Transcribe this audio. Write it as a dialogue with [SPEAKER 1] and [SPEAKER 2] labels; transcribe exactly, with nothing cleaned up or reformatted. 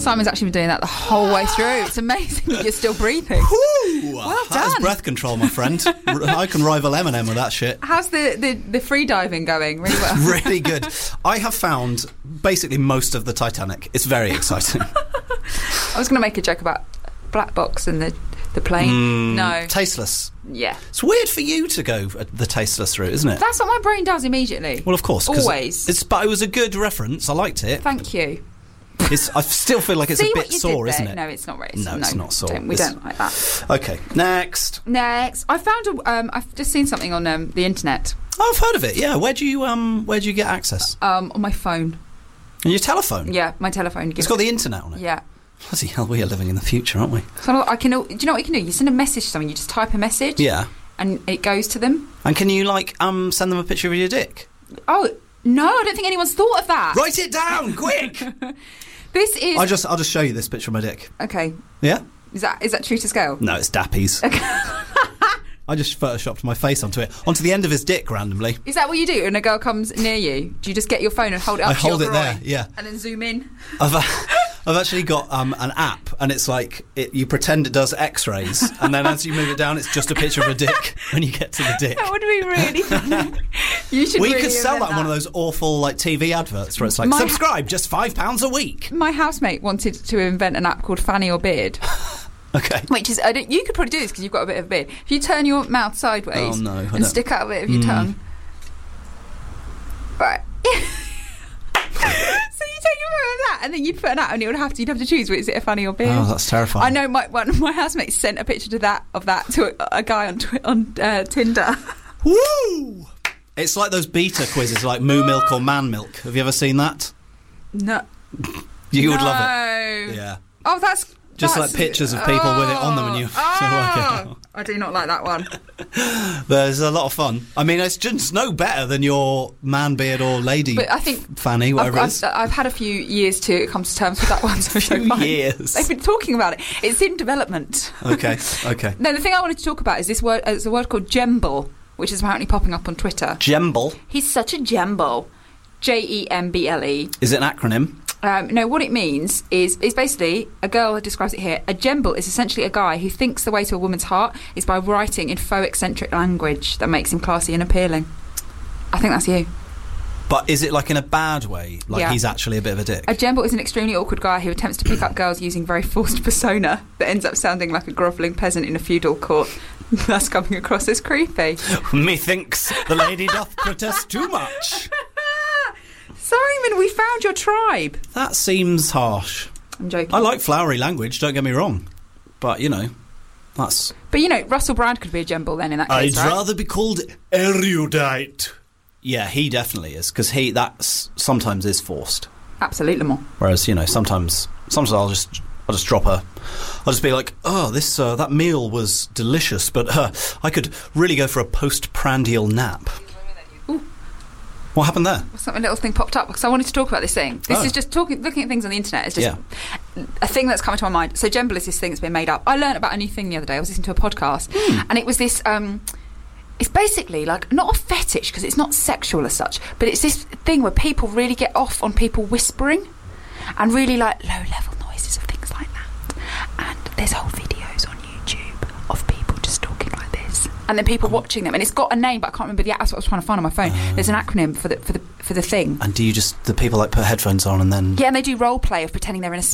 [SPEAKER 1] Simon's actually been doing that the whole way through. It's amazing that you're still breathing.
[SPEAKER 2] Woo!
[SPEAKER 1] Well done.
[SPEAKER 2] That is breath control, my friend. I can rival Eminem with that shit.
[SPEAKER 1] How's the, the, the free diving going? Really well.
[SPEAKER 2] Really good. I have found basically most of the Titanic. It's very exciting.
[SPEAKER 1] I was going to make a joke about Black Box and the, the plane.
[SPEAKER 2] Mm,
[SPEAKER 1] no.
[SPEAKER 2] Tasteless.
[SPEAKER 1] Yeah.
[SPEAKER 2] It's weird for you to go the tasteless route, isn't it?
[SPEAKER 1] That's what my brain does immediately.
[SPEAKER 2] Well, of course.
[SPEAKER 1] Always.
[SPEAKER 2] It's, but it was a good reference. I liked it.
[SPEAKER 1] Thank you.
[SPEAKER 2] It's, I still feel like it's
[SPEAKER 1] See
[SPEAKER 2] a
[SPEAKER 1] what
[SPEAKER 2] bit
[SPEAKER 1] you
[SPEAKER 2] sore,
[SPEAKER 1] did there?
[SPEAKER 2] isn't it?
[SPEAKER 1] No, it's not right.
[SPEAKER 2] No, it's not sore.
[SPEAKER 1] Don't, we
[SPEAKER 2] It's-
[SPEAKER 1] don't like that.
[SPEAKER 2] Okay, next.
[SPEAKER 1] Next. I found a, um, I've just seen something on um, the internet.
[SPEAKER 2] Oh, I've heard of it. Yeah, where do you um, where do you get access?
[SPEAKER 1] Um, on my phone.
[SPEAKER 2] On your telephone.
[SPEAKER 1] Yeah, my telephone.
[SPEAKER 2] It's got the internet on it.
[SPEAKER 1] Yeah.
[SPEAKER 2] Bloody hell, we are living in the future, aren't we?
[SPEAKER 1] So I can. Do you know what you can do? You send a message to someone. You just type a message.
[SPEAKER 2] Yeah.
[SPEAKER 1] And it goes to them.
[SPEAKER 2] And can you like um send them a picture of your dick?
[SPEAKER 1] Oh no, I don't think anyone's thought of that.
[SPEAKER 2] Write it down, quick.
[SPEAKER 1] This is.
[SPEAKER 2] I'll just I'll just show you this picture of my dick.
[SPEAKER 1] Okay.
[SPEAKER 2] Yeah.
[SPEAKER 1] Is that is that true to scale?
[SPEAKER 2] No, it's Dappy's.
[SPEAKER 1] Okay.
[SPEAKER 2] I just photoshopped my face onto it, onto the end of his dick randomly.
[SPEAKER 1] Is that what you do when a girl comes near you? Do you just get your phone and hold it up
[SPEAKER 2] I
[SPEAKER 1] to
[SPEAKER 2] hold
[SPEAKER 1] your
[SPEAKER 2] it
[SPEAKER 1] groin
[SPEAKER 2] there, yeah.
[SPEAKER 1] and then zoom in?
[SPEAKER 2] I've, I've actually got um, an app, and it's like it, you pretend it does X-rays, and then as you move it down, it's just a picture of a dick when you get to the dick.
[SPEAKER 1] That would be really funny. You should.
[SPEAKER 2] We
[SPEAKER 1] really
[SPEAKER 2] could sell
[SPEAKER 1] invent
[SPEAKER 2] that in one of those awful like T V adverts where it's like
[SPEAKER 1] My-
[SPEAKER 2] subscribe just five pounds a week.
[SPEAKER 1] My housemate wanted to invent an app called Fanny or Beard,
[SPEAKER 2] Okay.
[SPEAKER 1] which is I don't, you could probably do this because you've got a bit of a beard. If you turn your mouth sideways
[SPEAKER 2] Oh, no, I
[SPEAKER 1] and
[SPEAKER 2] don't-
[SPEAKER 1] stick out a bit of your
[SPEAKER 2] Mm.
[SPEAKER 1] tongue, right. So you take a photo of that, and then you'd put an app, and it would have to you'd have to choose. Is it a Fanny or Beard?
[SPEAKER 2] Oh, that's terrifying.
[SPEAKER 1] I know my one of my housemates sent a picture to that of that to a, a guy on twi- on uh, Tinder.
[SPEAKER 2] Woo! It's like those beta quizzes, like moo milk or man milk. Have you ever seen that?
[SPEAKER 1] No,
[SPEAKER 2] You would
[SPEAKER 1] no.
[SPEAKER 2] love it. Yeah.
[SPEAKER 1] Oh, that's
[SPEAKER 2] Just
[SPEAKER 1] that's,
[SPEAKER 2] like pictures of people with it on them and you
[SPEAKER 1] Oh,
[SPEAKER 2] so work it out.
[SPEAKER 1] I do not like that one.
[SPEAKER 2] There's a lot of fun. I mean, it's just no better than your man beard or lady
[SPEAKER 1] But I think
[SPEAKER 2] fanny, whatever
[SPEAKER 1] I've,
[SPEAKER 2] it is.
[SPEAKER 1] I've, I've had a few years to come to terms with that one. So
[SPEAKER 2] Few
[SPEAKER 1] fine.
[SPEAKER 2] years.
[SPEAKER 1] They've been talking about it. It's in development.
[SPEAKER 2] Okay, okay.
[SPEAKER 1] No, the thing I wanted to talk about is this word. Uh, it's a word called gemble, which is apparently popping up on Twitter.
[SPEAKER 2] Gemble.
[SPEAKER 1] He's such a gemble. J E M B L E.
[SPEAKER 2] Is it an acronym?
[SPEAKER 1] Um, no, what it means is is basically, a girl describes it here, a gemble is essentially a guy who thinks the way to a woman's heart is by writing in faux eccentric language that makes him classy and appealing. I think that's you.
[SPEAKER 2] But is it like in a bad way? Like
[SPEAKER 1] Yeah.
[SPEAKER 2] he's actually a bit of a dick?
[SPEAKER 1] A gemble is an extremely awkward guy who attempts to pick up girls using very forced persona that ends up sounding like a grovelling peasant in a feudal court. That's coming across as creepy.
[SPEAKER 2] Methinks the lady doth protest too much.
[SPEAKER 1] Simon, we found your tribe.
[SPEAKER 2] That seems harsh.
[SPEAKER 1] I'm joking.
[SPEAKER 2] I like flowery language, don't get me wrong. But, you know, that's...
[SPEAKER 1] But, you know, Russell Brand could be a gemble then in that case,
[SPEAKER 2] I'd
[SPEAKER 1] right?
[SPEAKER 2] rather be called erudite. Yeah, he definitely is, because he, that's sometimes is forced.
[SPEAKER 1] Absolutely more.
[SPEAKER 2] Whereas, you know, sometimes sometimes I'll just I'll just drop a I'll just be like, oh, this uh, that meal was delicious, but uh, I could really go for a postprandial nap.
[SPEAKER 1] Ooh.
[SPEAKER 2] What happened there?
[SPEAKER 1] Something, a little thing popped up because I wanted to talk about this thing. This
[SPEAKER 2] Oh.
[SPEAKER 1] is just talking, looking at things on the internet. It's just a thing that's coming to my mind. So gemble is this thing that's been made up. I learned about a new thing the other day. I was listening to a podcast,
[SPEAKER 2] Hmm.
[SPEAKER 1] and it was this. Um, it's basically like not a fetish because it's not sexual as such, but it's this thing where people really get off on people whispering and really like low level noises of things like that. And there's whole videos on YouTube of people just talking like this, and then people watching them. And it's got a name, but I can't remember the. That's what I was trying to find on my phone. There's an acronym for the for the for the thing.
[SPEAKER 2] And do you just the people like put headphones on and then
[SPEAKER 1] Yeah, and they do role play of pretending they're in a